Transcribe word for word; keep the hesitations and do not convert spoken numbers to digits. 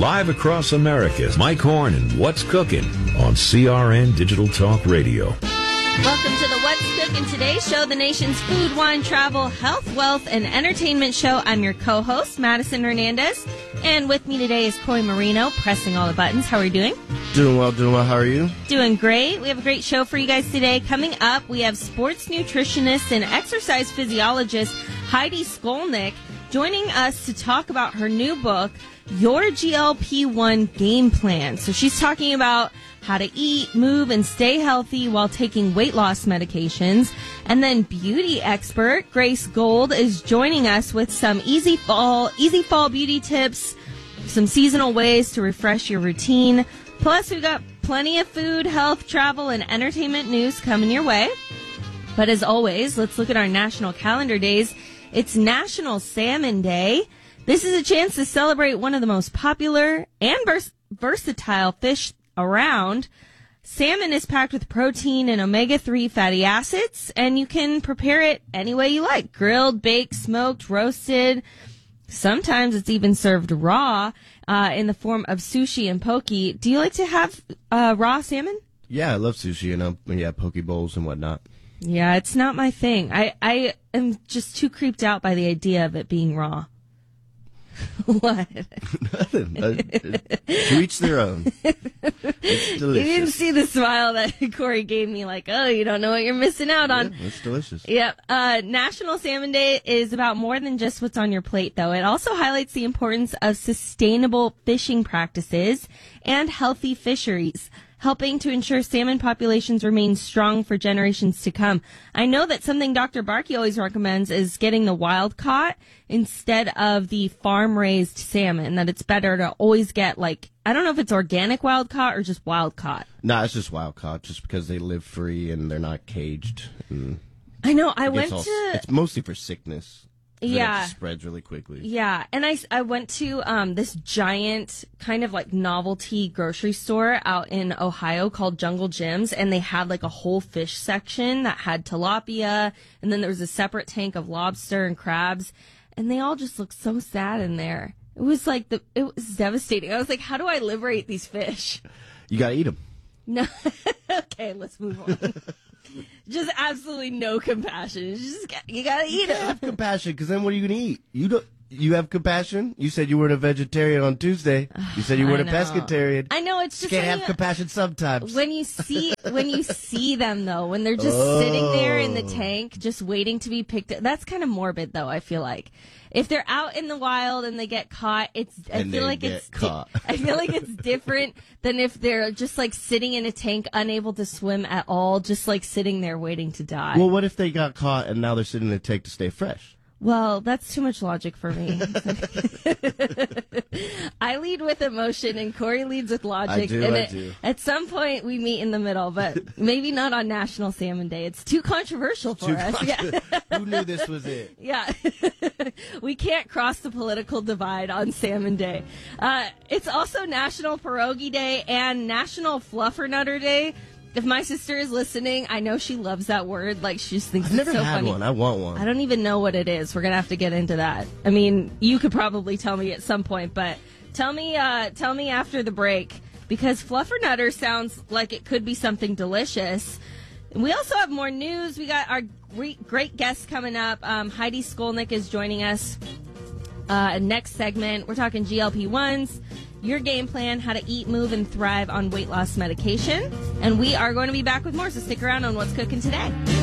Live across America, Mike Horn and What's Cooking on C R N Digital Talk Radio. Welcome to the What's Cooking Today show, the nation's food, wine, travel, health, wealth, and entertainment show. I'm your co-host, Madison Hernandez. And with me today is Corey Marino, pressing all the buttons. How are you doing? Doing well, doing well. How are you? Doing great. We have a great show for you guys today. Coming up, we have sports nutritionist and exercise physiologist Heidi Skolnick joining us to talk about her new book, Your G L P one Game Plan. So she's talking about how to eat, move, and stay healthy while taking weight loss medications. And then beauty expert Grace Gold is joining us with some easy fall, easy fall beauty tips, some seasonal ways to refresh your routine. Plus, we've got plenty of food, health, travel, and entertainment news coming your way. But as always, let's look at our national calendar days. It's National Salmon Day. This is a chance to celebrate one of the most popular and vers- versatile fish around. Salmon is packed with protein and omega three fatty acids, and you can prepare it any way you like. Grilled, baked, smoked, roasted. Sometimes it's even served raw uh, in the form of sushi and poke. Do you like to have uh, raw salmon? Yeah, I love sushi and uh, yeah, poke bowls and whatnot. Yeah, it's not my thing. I, I am just too creeped out by the idea of it being raw. What? Nothing. Uh, to each their own. It's delicious. You didn't see the smile that Corey gave me, like, oh, you don't know what you're missing out on. Yeah, it's delicious. Yep. Uh, National Salmon Day is about more than just what's on your plate, though. It also highlights the importance of sustainable fishing practices and healthy fisheries, helping to ensure salmon populations remain strong for generations to come. I know that something Doctor Barkey always recommends is getting the wild caught instead of the farm-raised salmon, that it's better to always get, like, I don't know if it's organic wild caught or just wild caught. No, nah, it's just wild caught, just because they live free and they're not caged. And I know. I went all, to... It's mostly for sickness. Yeah. It spreads really quickly. Yeah. And I, I went to um, this giant kind of like novelty grocery store out in Ohio called Jungle Gyms. And they had like a whole fish section that had tilapia. And then there was a separate tank of lobster and crabs. And they all just looked so sad in there. It was like, the it was devastating. I was like, how do I liberate these fish? You got to eat them. No. Okay, let's move on. Just absolutely no compassion. You just got, you gotta eat it. Have compassion, because then what are you gonna eat? You don't. You have compassion. You said you weren't a vegetarian on Tuesday. You said you weren't a pescatarian. I know, it's just you can't have you, compassion sometimes. When you see when you see them though, when they're just oh. sitting there in the tank, just waiting to be picked up. That's kind of morbid, though. I feel like if they're out in the wild and they get caught, it's. I and feel they like get it's. Caught. Di- I feel like it's different than if they're just like sitting in a tank, unable to swim at all, just like sitting there waiting to die. Well, what if they got caught and now they're sitting in a tank to stay fresh? Well, that's too much logic for me. I lead with emotion, and Corey leads with logic. I do, and I it, do. At some point, we meet in the middle, but maybe not on National Salmon Day. It's too controversial for Too us. con- Yeah. Who knew this was it? Yeah. We can't cross the political divide on Salmon Day. Uh, it's also National Pierogi Day and National Fluffernutter Day. If my sister is listening, I know she loves that word. Like, she just thinks I've it's never so had funny. one. I want one. I don't even know what it is. We're gonna have to get into that. I mean, you could probably tell me at some point, but tell me, uh, tell me after the break, because Fluffernutter sounds like it could be something delicious. We also have more news. We got our great, great guest coming up. Um, Heidi Skolnick is joining us. Uh, next segment, we're talking G L P ones. Your game plan, how to eat, move, and thrive on weight loss medication. And we are going to be back with more, so stick around on What's Cooking Today.